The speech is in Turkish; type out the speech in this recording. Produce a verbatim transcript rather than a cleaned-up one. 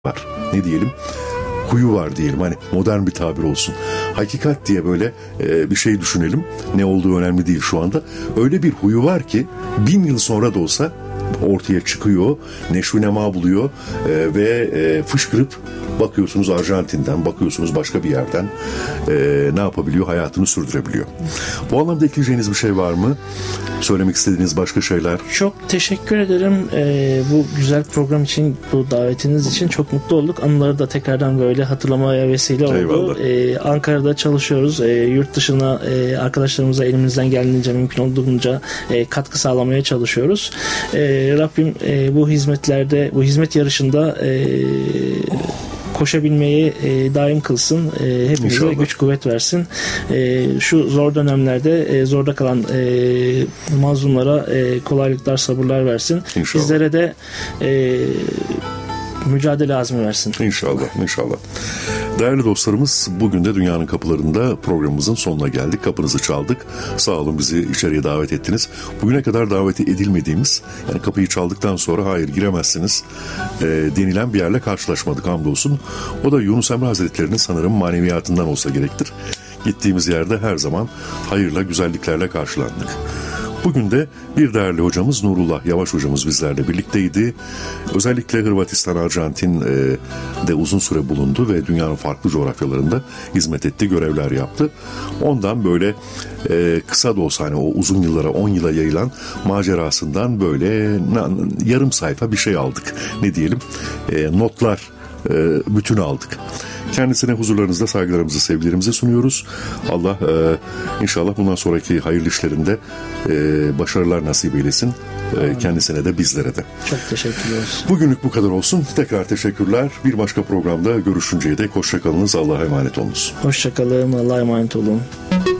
var. Ne diyelim? Huyu var diyelim. Hani modern bir tabir olsun. Hakikat diye böyle e, bir şey düşünelim. Ne olduğu önemli değil şu anda. Öyle bir huyu var ki bin yıl sonra da olsa ortaya çıkıyor, neşvi nema buluyor e, ve e, fışkırıp bakıyorsunuz Arjantin'den, bakıyorsunuz başka bir yerden e, ne yapabiliyor? Hayatını sürdürebiliyor. Bu anlamda ekleyeceğiniz bir şey var mı? Söylemek istediğiniz başka şeyler? Çok teşekkür ederim. Ee, bu güzel program için, bu davetiniz için çok mutlu olduk. Anıları da tekrardan böyle hatırlamaya vesile oldu. Ee, Ankara'da çalışıyoruz. Ee, yurt dışına e, arkadaşlarımıza elimizden geldiğince, mümkün olduğunca e, katkı sağlamaya çalışıyoruz. E, Rabbim e, bu hizmetlerde, bu hizmet yarışında e, koşabilmeyi e, daim kılsın. E, hepimize İnşallah. Güç kuvvet versin. E, şu zor dönemlerde e, zorda kalan e, mazlumlara e, kolaylıklar, sabırlar versin. İnşallah. Bizlere de e, mücadele azmi versin. İnşallah, inşallah. Değerli dostlarımız, bugün de Dünyanın Kapılarında programımızın sonuna geldik. Kapınızı çaldık. Sağ olun, bizi içeriye davet ettiniz. Bugüne kadar davet edilmediğimiz, yani kapıyı çaldıktan sonra hayır giremezsiniz e, denilen bir yerle karşılaşmadık hamdolsun. O da Yunus Emre Hazretleri'nin sanırım maneviyatından olsa gerektir. Gittiğimiz yerde her zaman hayırla, güzelliklerle karşılandık. Bugün de bir değerli hocamız Nurullah Yavaş hocamız bizlerle birlikteydi. Özellikle Hırvatistan, Arjantin e, de uzun süre bulundu ve dünyanın farklı coğrafyalarında hizmet etti, görevler yaptı. Ondan böyle e, kısa da olsa hani o uzun yıllara, on yıla yayılan macerasından böyle na, yarım sayfa bir şey aldık. Ne diyelim? E, notlar e, bütün aldık. Kendisine huzurlarınızda saygılarımızı, sevgilerimizi sunuyoruz. Allah e, inşallah bundan sonraki hayırlı işlerinde e, başarılar nasip eylesin. E, kendisine de bizlere de. Çok teşekkürler. Bugünlük bu kadar olsun. Tekrar teşekkürler. Bir başka programda görüşünceye dek hoşçakalınız. Allah'a emanet olunuz. Hoşçakalın. Allah'a emanet olun.